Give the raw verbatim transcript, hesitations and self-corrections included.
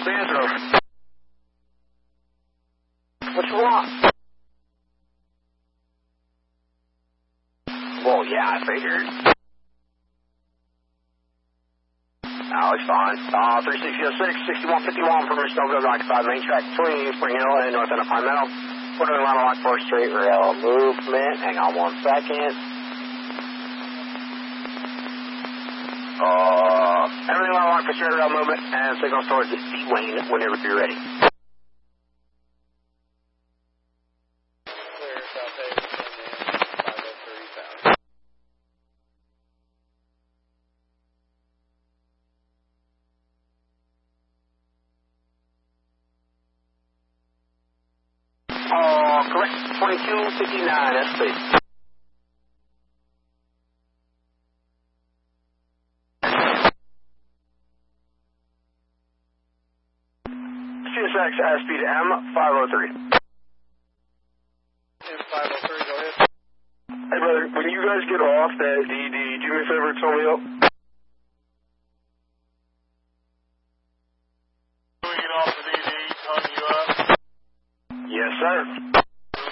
Sandro. What you want? Well, yeah, I figured. Alex, fine. Uh, three sixty oh six, sixty-one fifty-one from Stonehill, occupied main track between Spring Hill and North End of Pine Meadow. Quarter line of line for straight rail movement. Hang on one second. Uh, everything line of line for straight rail movement and signals towards the C-Wayne whenever you're ready. Uh, correct, twenty-two fifty-nine, S P. C S X, S P to M five oh three. M five oh three, go ahead. Hey, brother, when you guys get off that D D, do me a favor, tell me up.